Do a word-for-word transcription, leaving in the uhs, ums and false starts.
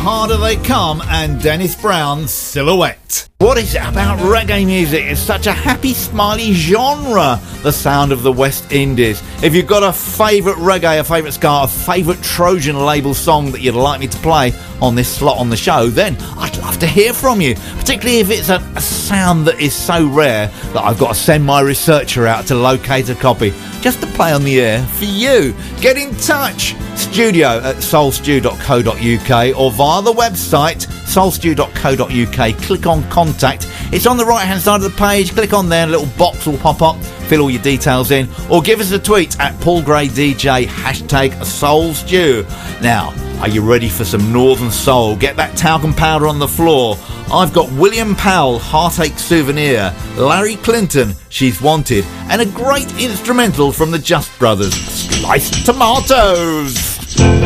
Harder They Come and Dennis Brown's Silhouette. What is it about reggae music? It's such a happy, smiley genre, the sound of the West Indies. If you've got a favourite reggae, a favourite ska, a favourite Trojan label song that you'd like me to play on this slot on the show, then I'd love to hear from you, particularly if it's a, a sound that is so rare that I've got to send my researcher out to locate a copy just to play on the air for you. Get in touch, studio at soulstew dot co dot uk or via the website soulstew dot co dot uk. Click on contact. It's on the right hand side of the page. Click on there, a little box will pop up, fill all your details in, or give us a tweet at Paul Gray D J, hashtag soulstew. Now, are you ready for some Northern Soul? Get that talcum powder on the floor. I've got William Powell, Heartache Souvenir, Larry Clinton, She's Wanted, and a great instrumental from the Just Brothers, Sliced Tomatoes.